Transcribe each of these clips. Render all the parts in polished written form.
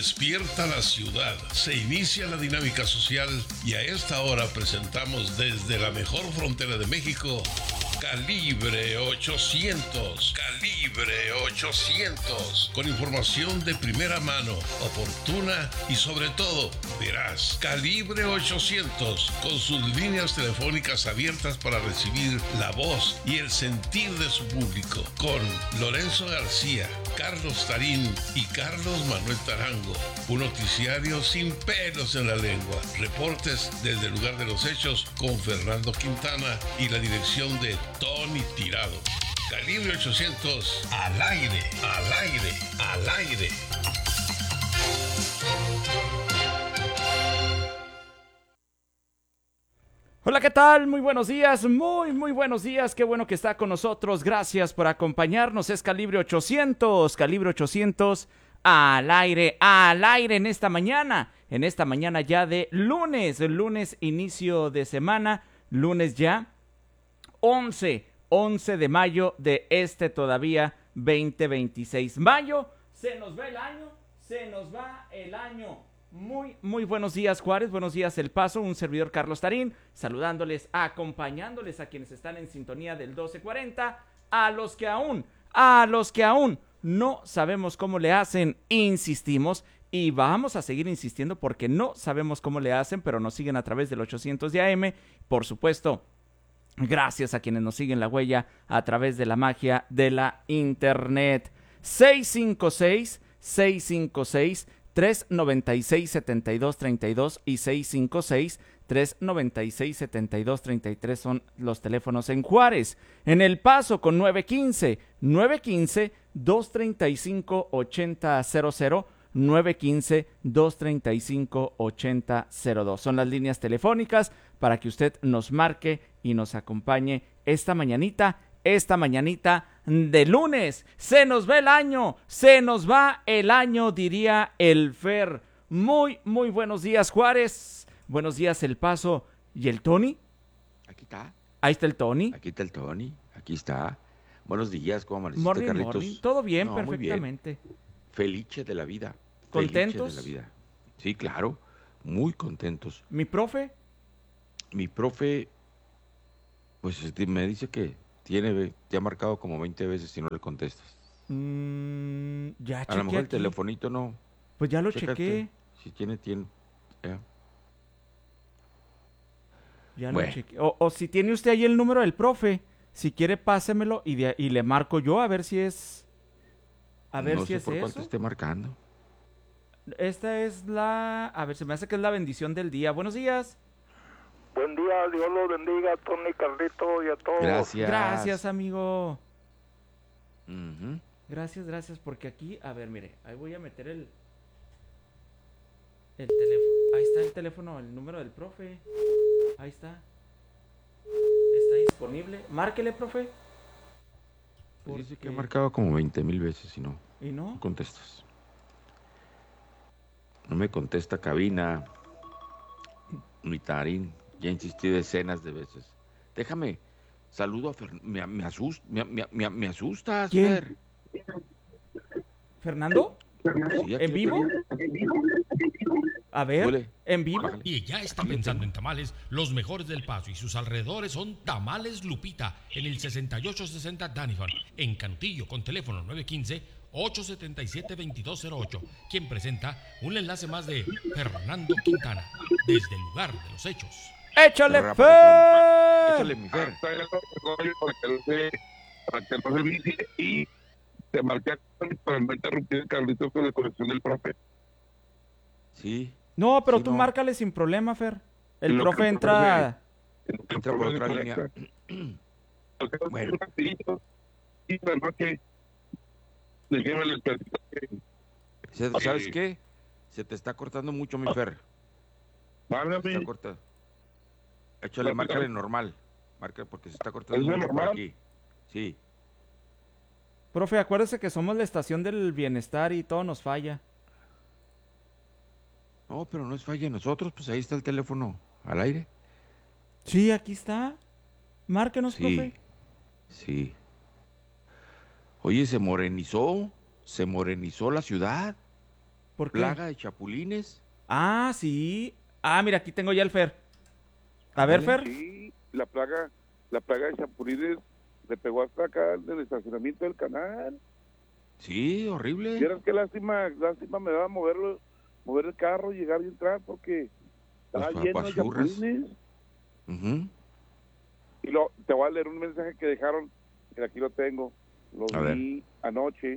Despierta la ciudad, se inicia la dinámica social y a esta hora presentamos desde la mejor frontera de México, Calibre 800. Calibre 800. Con información de primera mano, oportuna y sobre todo veraz. Calibre 800. Con sus líneas telefónicas abiertas para recibir la voz y el sentir de su público. Con Lorenzo García, Carlos Tarín y Carlos Manuel Tarango. Un noticiario sin pelos en la lengua. Reportes desde el lugar de los hechos con Fernando Quintana y la dirección de Tony Tirado. Calibre 800 al aire, al aire, al aire. Hola, ¿qué tal? Muy buenos días, muy buenos días. Qué bueno que está con nosotros. Gracias por acompañarnos. Es Calibre 800 al aire en esta mañana ya de lunes inicio de semana, lunes ya 11 de mayo de todavía 2026. Mayo, se nos va el año. Muy buenos días, Juárez, buenos días, El Paso, un servidor Carlos Tarín, saludándoles, acompañándoles a quienes están en sintonía del 1240, a los que aún no sabemos cómo le hacen, insistimos y vamos a seguir insistiendo porque no sabemos cómo le hacen, pero nos siguen a través del 800 de AM, por supuesto. Gracias a quienes nos siguen la huella a través de la magia de la internet. 656-396-7232 y 656-396-7233 son los teléfonos en Juárez. En El Paso con 915-235-8000, 915-235-8002. Son las líneas telefónicas para que usted nos marque y nos acompañe esta mañanita de lunes. Se nos va el año, diría el Fer. Muy buenos días, Juárez. Buenos días, El Paso. ¿Y el Tony? Aquí está. Ahí está el Tony. Aquí está el Tony. Aquí está. Buenos días, ¿cómo amaneciste, Carlitos? Morning. Todo bien, no, perfectamente. Muy bien. Felice de la vida. ¿Contentos? Felice de la vida. Sí, claro. Muy contentos. ¿Mi profe? Mi profe, pues me dice que te ha marcado como 20 veces si no le contestas. Ya chequé. A lo mejor el aquí. telefonito no. Pues ya lo Chécate. chequé. Si tiene. Ya Bueno. lo chequé. O si tiene usted ahí el número del profe, si quiere pásemelo y le marco yo a ver si es. No sé por cuánto esté marcando. Esta es a ver, se me hace que es la bendición del día. Buenos días. Buen día, Dios los bendiga a Tony, Carlito y a todos. Gracias, amigo. Uh-huh. Gracias, porque aquí, a ver, mire, ahí voy a meter el teléfono. Ahí está el teléfono, el número del profe. Ahí está. Está disponible. Márquele, profe. Dice que ha marcado como 20,000 veces y no contestas. No me contesta cabina. Mi Tarín. Ya insistí decenas de veces. Déjame. Saludo a Fernando. Me asustas, ¿Quién? Fer. ¿Fernando? Sí, ¿En vivo? A ver, Huele. ¿en vivo? Bájale. Y ya está pensando en tamales, los mejores del Paso y sus alrededores son Tamales Lupita, en el 6860 Daniford, en Canutillo, con teléfono 915-877-2208, quien presenta un enlace más de Fernando Quintana, desde el lugar de los hechos. ¡Échale, Fer! Fer! Échale, mi Fer. Para que no se visite y te marqué para no interrumpir, Carlitos, con la conexión del profe. Sí. No, pero Sí, tú no. márcale sin problema, Fer. El Lo profe que entra... Entra por otra línea. Bueno. Y verdad que déjeme les platico que ¿Sabes qué? Se te está cortando mucho, mi Fer. Se válgame, está cortando. Échale, márcale normal. Márcale porque se está cortando ¿Es de mucho por normal? aquí. Sí. Profe, acuérdese que somos la estación del bienestar y todo nos falla. No, pero no es falla de nosotros, pues ahí está el teléfono al aire. Sí, aquí está. Márquenos, profe. Sí. Oye, se morenizó la ciudad. ¿Por qué? Plaga de chapulines. Ah, sí. Ah, mira, aquí tengo ya el Fer. A ver, Fer. Sí, la plaga de chapulines le pegó hasta acá en el estacionamiento del canal. Sí, horrible. Vieras qué lástima me daba mover el carro, llegar y entrar porque estaba Los lleno de papachurras. chapulines. Ujú. Y te voy a leer un mensaje que dejaron, que aquí lo tengo, lo A vi anoche.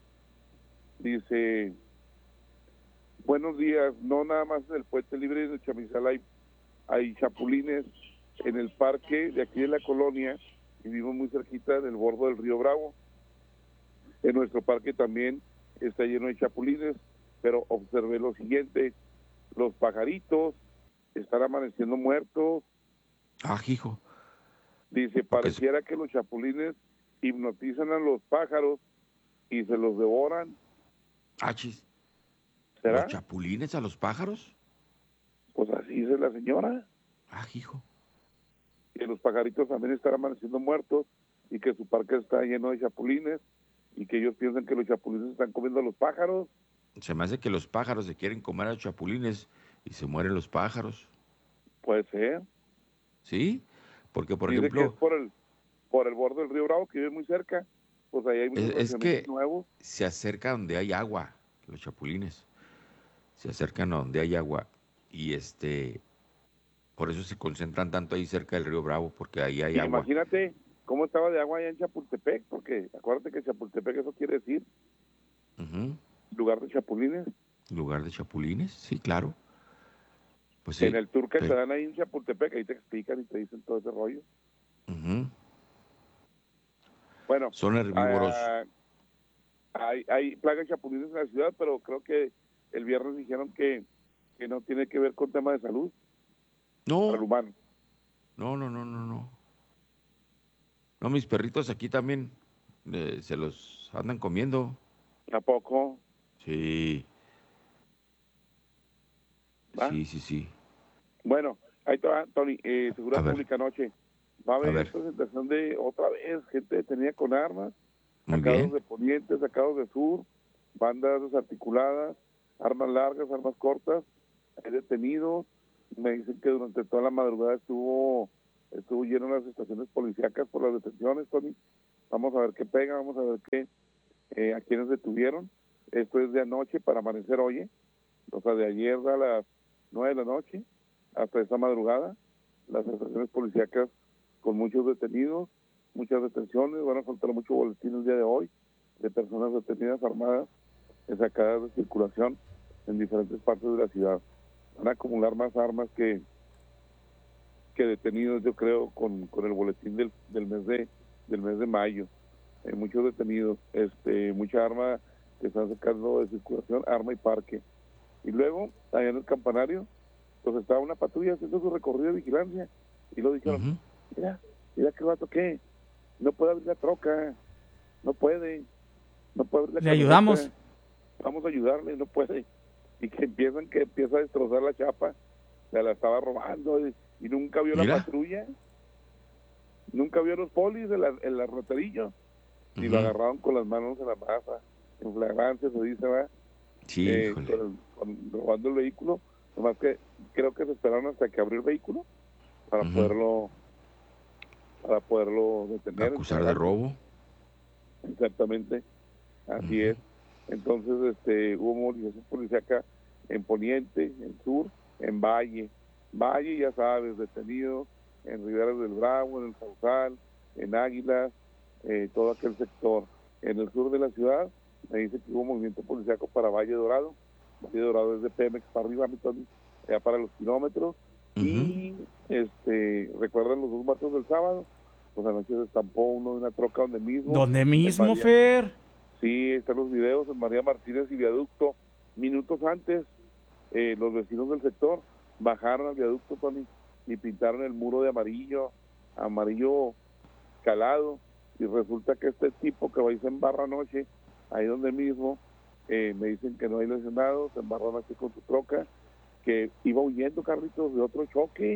Dice: buenos días, no nada más en el Puente Libre de Chamizal hay chapulines en el parque de aquí de la colonia, vivimos muy cerquita del borde del río Bravo. En nuestro parque también está lleno de chapulines, pero observé lo siguiente: los pajaritos están amaneciendo muertos. Ah, hijo. Dice, Porque pareciera que los chapulines hipnotizan a los pájaros y se los devoran. Achis. ¿Será? ¿Los chapulines a los pájaros? Pues así dice la señora. Ah, hijo. Que los pajaritos también están amaneciendo muertos y que su parque está lleno de chapulines y que ellos piensan que los chapulines están comiendo a los pájaros. Se me hace que los pájaros se quieren comer a los chapulines y se mueren los pájaros. Puede ser. ¿Sí? Porque, por Dice que es ejemplo, por el borde del río Bravo, que vive muy cerca. Pues ahí hay muchos es que estacionamientos nuevos. se acerca donde hay agua, los chapulines. Se acercan a donde hay agua. Y por eso se concentran tanto ahí cerca del río Bravo, porque ahí hay Y agua. imagínate cómo estaba de agua allá en Chapultepec, porque acuérdate que Chapultepec eso quiere decir Ujú. lugar de chapulines. Lugar de chapulines, sí, claro. Pues sí. En el tour que te pero- dan ahí en Chapultepec, ahí te explican y te dicen todo ese rollo. Ujú. Bueno, Son herbívoros. hay plaga de chapulines en la ciudad, pero creo que el viernes dijeron que no tiene que ver con tema de salud para el No, humano. no. No, mis perritos aquí también se los andan comiendo. Tampoco, Sí, ¿va? sí. Bueno, ahí está, Tony, Seguridad A ver. Pública anoche. Va a A haber ver. presentación de otra vez gente detenida con armas, Muy sacados bien. de Poniente, sacados de Sur, bandas desarticuladas, armas largas, armas cortas, hay detenidos. Me dicen que durante toda la madrugada estuvo lleno las estaciones policíacas por las detenciones, Tony. Vamos a ver qué pega, vamos a ver a quienes detuvieron. Esto es de anoche para amanecer hoy, o sea, de ayer a las 9 de la noche hasta esta madrugada, las estaciones policíacas con muchos detenidos, muchas detenciones, van a faltar mucho boletín el día de hoy de personas detenidas armadas, sacadas de circulación en diferentes partes de la ciudad. Van a acumular más armas que detenidos, yo creo, con el boletín del mes de mayo. Muchos detenidos, mucha arma que están sacando de circulación, arma y parque. Y luego, allá en el campanario, pues estaba una patrulla haciendo su recorrido de vigilancia y lo dijeron, Ujú. mira qué vato que no puede abrir la troca, no puede abrir la Le camioneta, ayudamos. vamos a ayudarle, no puede, y que empieza a destrozar la chapa, se la estaba robando y nunca vio Mira. la patrulla, nunca vio a los polis en la roterillo y lo Ujú. agarraron con las manos en la masa, en flagrancia se dice, ¿verdad? Sí, híjole. Robando el vehículo, nomás que creo que se esperaron hasta que abrió el vehículo para Ujú. poderlo detener. Acusar de entregarlo. robo. Exactamente, así Ujú. es. Entonces, hubo movilización policíaca en Poniente, en Sur, en Valle, ya sabes, detenidos en Riberas del Bravo, en el Sausal, en Águilas, todo aquel sector. En el sur de la ciudad, me dice que hubo movimiento policíaco para Valle Dorado. Valle Dorado es de Pemex para arriba, mi Tony, allá para los kilómetros. Ujú. Y recuerdan los dos muertos del sábado, pues anoche se estampó uno de una troca donde mismo. ¿Dónde mismo, María. Fer? Sí, están los videos en María Martínez y Viaducto. Minutos antes, los vecinos del sector bajaron al viaducto, Tony, y pintaron el muro de amarillo calado, y resulta que este tipo que va y se embarra anoche, ahí donde mismo, me dicen que no hay lesionados, se embarró anoche con su troca, que iba huyendo, Carlitos, de otro choque,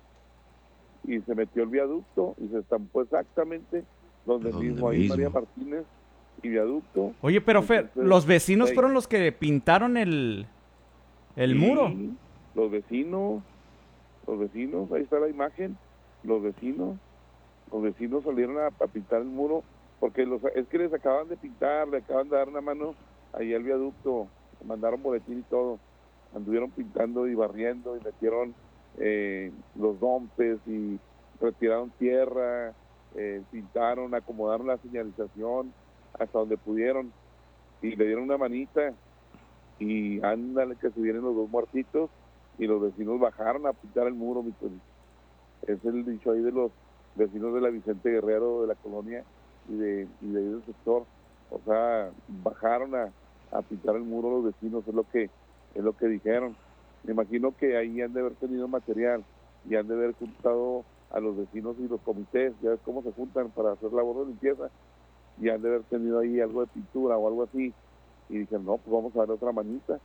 y se metió el viaducto y se estampó exactamente donde Donde mismo, ahí mismo. María Martínez y viaducto. Oye, pero Fer, Entonces, los vecinos hey, fueron los que pintaron el muro. sí, los vecinos, ahí está la imagen, los vecinos salieron a pintar el muro, porque es que les acaban de pintar, le acaban de dar una mano ahí al viaducto, mandaron boletín y todo, anduvieron pintando y barriendo y metieron los dompes y retiraron tierra, pintaron, acomodaron la señalización hasta donde pudieron y le dieron una manita y ándale que se vienen los dos muertitos y los vecinos bajaron a pintar el muro, mi Tony. Es el dicho ahí de los vecinos de la Vicente Guerrero, de la colonia y de ahí del sector. O sea, bajaron a pintar el muro los vecinos, es lo que dijeron. Me imagino que ahí han de haber tenido material y han de haber juntado a los vecinos y los comités, ya ves cómo se juntan para hacer labor de limpieza, y han de haber tenido ahí algo de pintura o algo así, y dijeron, no, pues vamos a darle otra manita.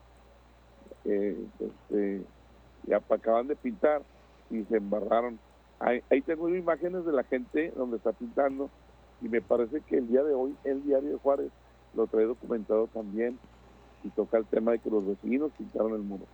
Ya acaban de pintar y se embarraron. Ahí tengo imágenes de la gente donde está pintando, y me parece que el día de hoy el Diario de Juárez lo trae documentado también, y toca el tema de que los vecinos pintaron el muro.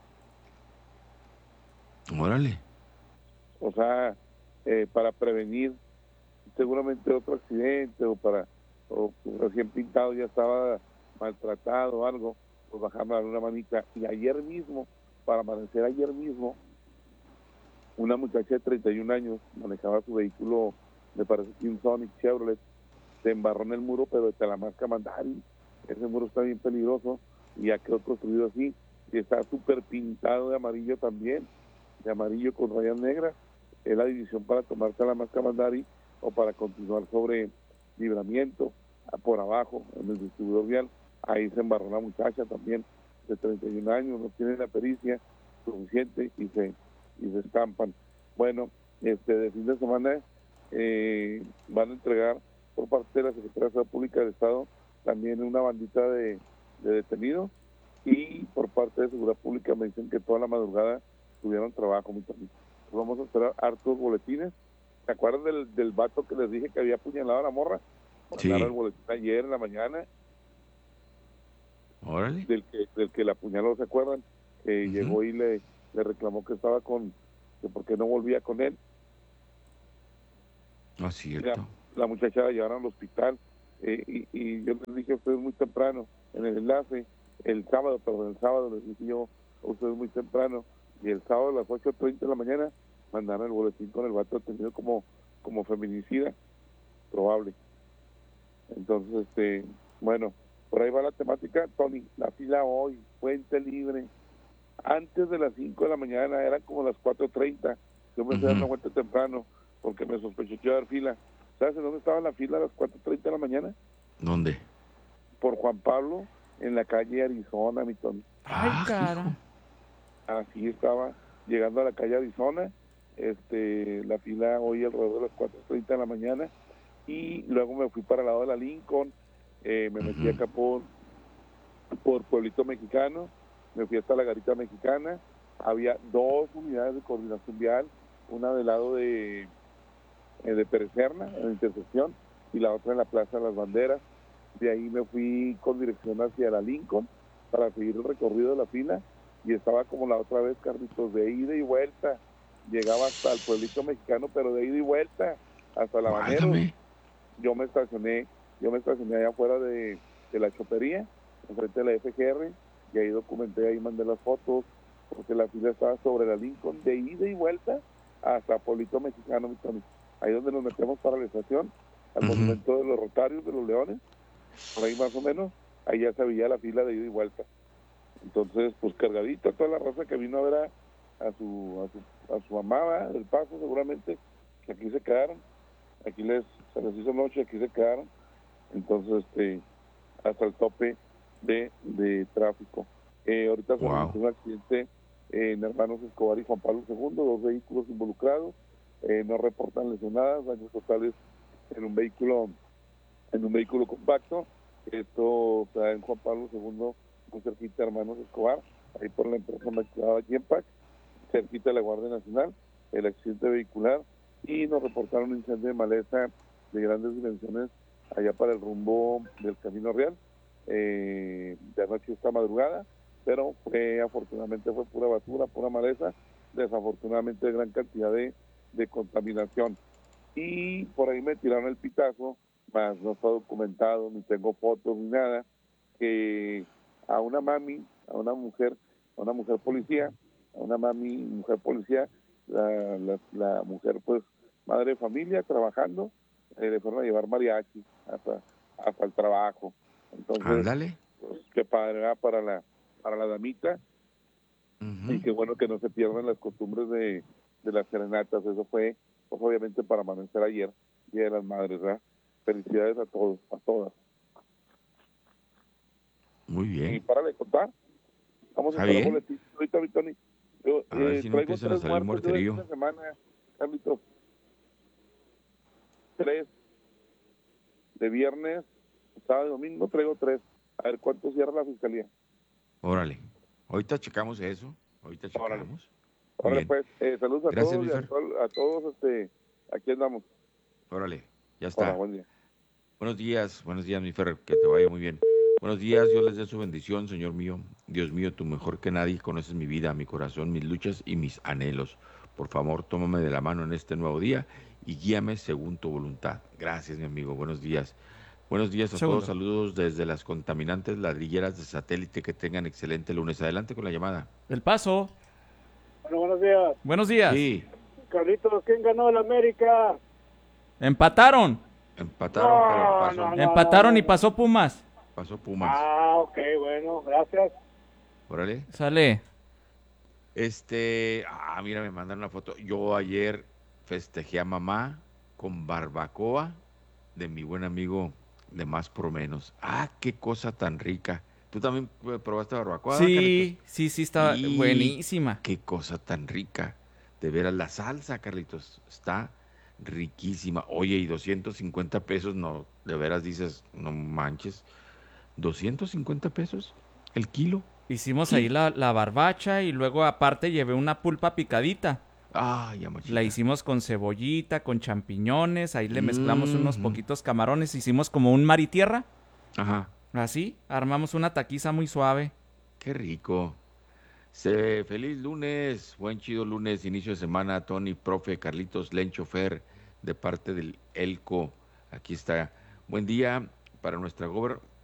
Órale. O sea, para prevenir seguramente otro accidente o recién pintado ya estaba maltratado o algo, pues bajaron a dar una manita. Y ayer mismo, para amanecer ayer mismo, una muchacha de 31 años manejaba su vehículo, me parece que un Sonic Chevrolet, se embarró en el muro, pero de Talamasca Mandari. Ese muro está bien peligroso y ya quedó construido así, y está súper pintado de amarillo también, de amarillo con rayas negras. Es la división para tomar Talamasca Mandari o para continuar sobre Libramiento, por abajo, en el distribuidor vial. Ahí se embarró la muchacha también, de 31 años, no tiene la pericia suficiente y se estampan. Bueno, de fin de semana van a entregar por parte de la Secretaría de Seguridad Pública del Estado también una bandita de detenidos, y por parte de Seguridad Pública me dicen que toda la madrugada tuvieron trabajo, mi también. Vamos a esperar hartos boletines. ¿Se acuerdan del vato que les dije que había apuñalado a la morra? Sí. Mandaron el boletín ayer en la mañana. Órale. Del que la apuñaló, ¿se acuerdan? Que llegó y le reclamó que estaba que por qué no volvía con él. No es cierto. La muchacha la llevaron al hospital, y yo les dije a ustedes muy temprano, en el enlace, el sábado les dije yo a ustedes muy temprano, y el sábado a las 8:30 de la mañana mandaron el boletín con el vato detenido como feminicida, probable. Entonces, bueno, por ahí va la temática, Tony. La fila hoy, Puente Libre, antes de las 5 de la mañana, eran como las 4:30, yo me fui a dar una vuelta temprano, porque me sospeché que iba a haber fila. ¿Sabes en dónde estaba la fila a las 4:30 de la mañana? ¿Dónde? Por Juan Pablo, en la calle Arizona, mi Tony. Ay, cara. Hijo. Así estaba, llegando a la calle Arizona, la fila hoy alrededor de las 4:30 de la mañana, y luego me fui para el lado de la Lincoln, me metí acá por Pueblito Mexicano, me fui hasta la Garita Mexicana. Había 2 unidades de coordinación vial, una del lado de Pérez Serna, en la intersección, y la otra en la Plaza de las Banderas. De ahí me fui con dirección hacia la Lincoln para seguir el recorrido de la fila, y estaba como la otra vez, Carlitos, de ida y vuelta. Llegaba hasta el Pueblito Mexicano, pero de ida y vuelta, hasta la Banderos. Válgame. Yo me estacioné allá afuera de la chopería, enfrente de la FGR, y ahí documenté, ahí mandé las fotos, porque la fila estaba sobre la Lincoln, de ida y vuelta hasta Pueblito Mexicano, mi Tony. Ahí donde nos metemos para la estación, al monumento de los Rotarios, de los Leones, por ahí más o menos, ahí ya se veía la fila de ida y vuelta. Entonces, pues cargadita toda la raza que vino a ver a su amada del Paso, seguramente, que aquí se quedaron, se les hizo noche, aquí se quedaron. Entonces, hasta el tope de tráfico. Ahorita se registró un accidente en Hermanos Escobar y Juan Pablo II, 2 vehículos involucrados, no reportan lesionadas, daños totales en un vehículo compacto. Esto está en Juan Pablo II, muy cerquita de Hermanos Escobar, ahí por la empresa maquilada Genpack, cerquita de la Guardia Nacional, el accidente vehicular, y nos reportaron un incendio de maleza de grandes dimensiones allá para el rumbo del Camino Real, de anoche esta madrugada, pero afortunadamente fue pura basura, pura maleza, desafortunadamente gran cantidad de contaminación. Y por ahí me tiraron el pitazo, más no está documentado, ni tengo fotos ni nada, que a una mujer policía, la mujer pues madre de familia trabajando, le fueron a llevar mariachi hasta el trabajo. Entonces, ándale. Pues, qué padre, ¿verdad? Para la damita, y qué bueno que no se pierdan las costumbres de las serenatas. Eso fue, pues, obviamente para amanecer ayer, Día de las Madres, ¿verdad? Felicidades a todos, a todas. Muy bien. Y para de contar, vamos a hacer boletines ahorita, Tony. Yo a ver si no traigo empiezan a 3 salir muertos de muerterío. una semana, Carlitos. 3 de viernes, sábado y domingo traigo 3. A ver cuánto cierra la fiscalía. Órale. Ahorita checamos eso. Órale. Muy Órale, bien. pues, saludos a Gracias, todos y a todos, aquí andamos. Órale, ya está. Hola, buen día. Buenos días, mi Fer, que te vaya muy bien. Buenos días, Dios les dé su bendición, Señor mío. Dios mío, tú mejor que nadie conoces mi vida, mi corazón, mis luchas y mis anhelos. Por favor, tómame de la mano en este nuevo día y guíame según tu voluntad. Gracias, mi amigo. Buenos días. Buenos días a todos. Saludos desde las contaminantes ladrilleras de satélite. Que tengan excelente lunes. Adelante con la llamada. El Paso. Bueno, buenos días. Buenos días. Sí. Carlitos, ¿quién ganó el América? Empataron. Empataron, pero pasó. Empataron y pasó Pumas. Pasó Pumas. Ah, ok, bueno, gracias. Órale. Sale. Mira, me mandaron una foto. Yo ayer festejé a mamá con barbacoa de mi buen amigo de Más por Menos. Ah, qué cosa tan rica. ¿Tú también probaste barbacoa? Sí, estaba buenísima. Qué cosa tan rica. De veras, la salsa, Carlitos, está riquísima. Oye, y 250 pesos, no, de veras dices, no manches. 250 pesos el kilo. Hicimos ahí la barbacha y luego aparte llevé una pulpa picadita. Ay, amachita. La hicimos con cebollita, con champiñones, ahí le mezclamos unos poquitos camarones, hicimos como un mar y tierra. Ajá. Así, armamos una taquiza muy suave. Qué rico. Feliz lunes, buen chido lunes, inicio de semana, Tony, profe, Carlitos, Lencho, Fer, de parte del Elco. Aquí está. Buen día para nuestra